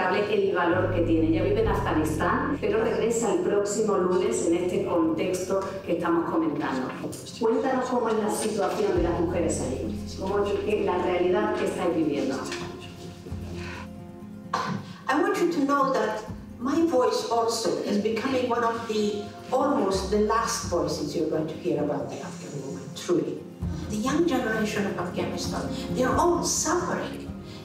destacable el valor que tiene. Ella vive en Afganistán, pero regresa el próximo lunes en este contexto que estamos comentando. Cuéntanos cómo es la situación de las mujeres allí, cómo es la realidad que estáis viviendo. I want you to know that my voice also is becoming one of the almost the last voices you're going to hear about the Afghan woman, truly. The young generation of Afghanistan, they're all suffering,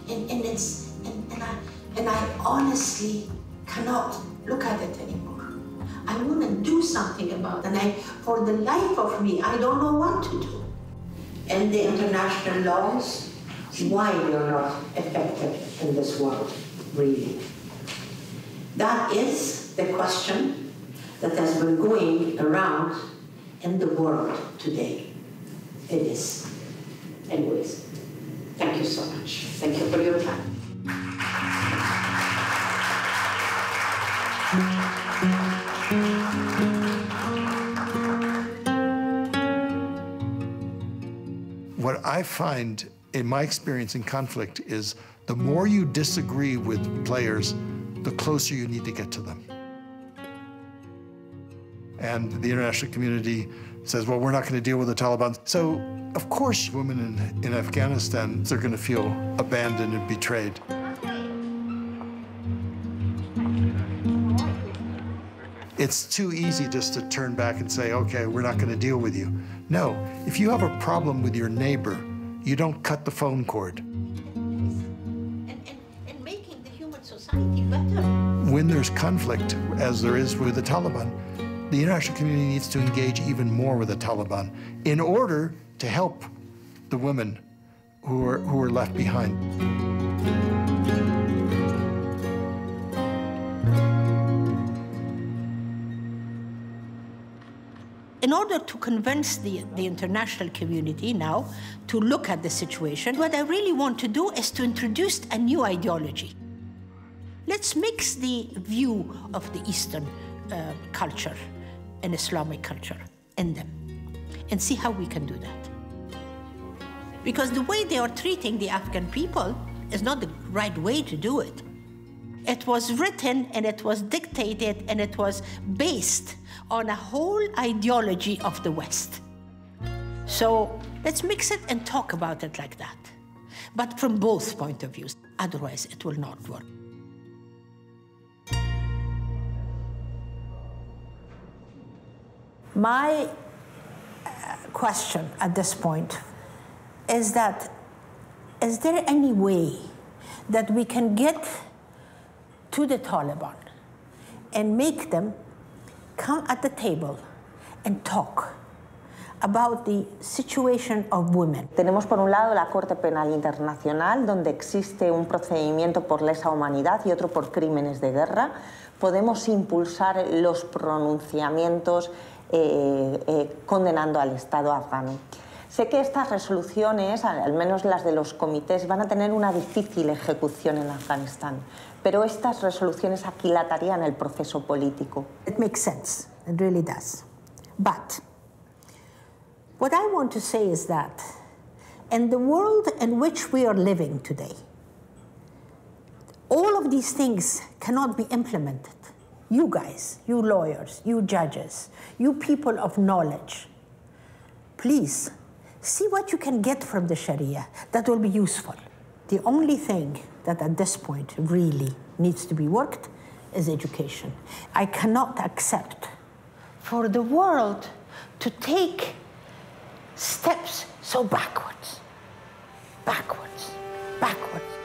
and I honestly cannot look at it anymore. I want to do something about it, and for the life of me, I don't know what to do. And the international laws, why you're not effective in this world, really. That is the question that has been going around in the world today. It is. Anyways, thank you so much. Thank you for your time. What I find in my experience in conflict is the more you disagree with players, the closer you need to get to them. And the international community says, well, we're not going to deal with the Taliban. So, of course, women in Afghanistan, they're going to feel abandoned and betrayed. It's too easy just to turn back and say, okay, we're not going to deal with you. No, if you have a problem with your neighbor, you don't cut the phone cord. And making the human society better. When there's conflict, as there is with the Taliban, the international community needs to engage even more with the Taliban in order to help the women who are left behind. In order to convince the international community now to look at the situation, what I really want to do is to introduce a new ideology. Let's mix the view of the Eastern culture and Islamic culture in them and see how we can do that. Because the way they are treating the Afghan people is not the right way to do it. It was written and it was dictated and it was based on a whole ideology of the West. So let's mix it and talk about it like that, but from both point of views. Otherwise, it will not work. My question at this point is that, is there any way that we can get to the Taliban and make them come at the table and talk about the situation of women? Tenemos por un lado la Corte Penal Internacional, donde existe un procedimiento por lesa humanidad y otro por crímenes de guerra. Podemos impulsar los pronunciamientos condenando al Estado afgano. Sé que estas resoluciones, al menos las de los comités, van a tener una difícil ejecución en Afganistán, pero estas resoluciones aquilatarían el proceso político. It makes sense, it really does. But what I want to say is that in the world in which we are living today, all of these things cannot be implemented. You guys, you lawyers, you judges, you people of knowledge, please see what you can get from the Sharia that will be useful. The only thing that at this point really needs to be worked is education. I cannot accept for the world to take steps so backwards, backwards, backwards.